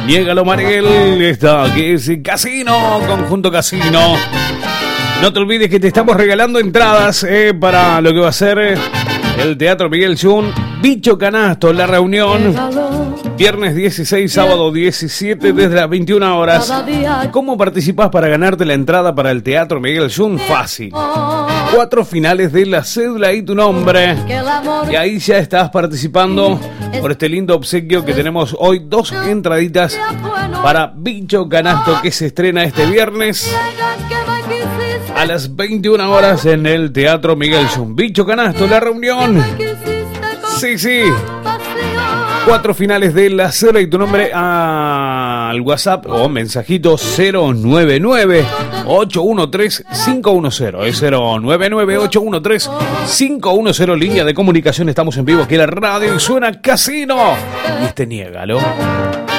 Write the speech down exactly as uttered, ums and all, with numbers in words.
Niégalo, Mariel. Está que es Casino, Conjunto Casino. No te olvides que te estamos regalando entradas eh, para lo que va a ser eh, el Teatro Miguel Jun. Bicho Canasto, la reunión. Viernes dieciséis, sábado diecisiete, desde las veintiuna horas. ¿Cómo participás para ganarte la entrada para el Teatro Miguel Jun? Fácil. Cuatro finales de la cédula y tu nombre. Y ahí ya estás participando por este lindo obsequio que tenemos hoy. Dos entraditas para Bicho Canasto, que se estrena este viernes a las veintiuna horas en el Teatro Miguel Jun. Bicho Canasto, la reunión. Sí, sí. Cuatro finales de la cédula y tu nombre al WhatsApp o mensajito cero nueve nueve, ocho uno tres, cinco uno cero. Es cero nueve nueve, ocho uno tres, cinco uno cero. Línea de comunicación. Estamos en vivo aquí en la radio y suena Casino. Y este niégalo.